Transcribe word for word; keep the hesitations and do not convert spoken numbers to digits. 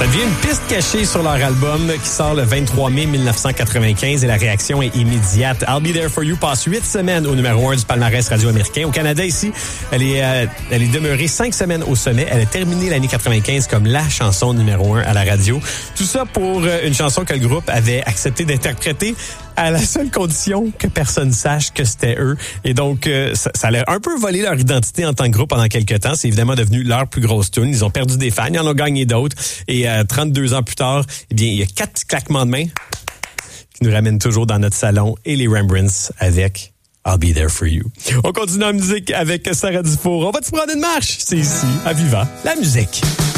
Ça devient une piste cachée sur leur album qui sort le vingt-trois mai mille neuf cent quatre-vingt-quinze et la réaction est immédiate. I'll Be There For You passe huit semaines au numéro un du palmarès radio américain. Au Canada, ici, elle est, euh, elle est demeurée cinq semaines au sommet. Elle a terminé l'année quatre-vingt-quinze comme la chanson numéro un à la radio. Tout ça pour euh, une chanson que le groupe avait accepté d'interpréter à la seule condition que personne sache que c'était eux. Et donc, euh, ça, ça a un peu volé leur identité en tant que groupe pendant quelques temps. C'est évidemment devenu leur plus grosse tune. Ils ont perdu des fans, ils en ont gagné d'autres. Et euh, trente-deux ans plus tard, eh bien, il y a quatre petits claquements de mains qui nous ramènent toujours dans notre salon et les Rembrandts avec I'll Be There For You. On continue en musique avec Sarah Dufour. On va te prendre une marche. C'est ici, à Viva, la musique.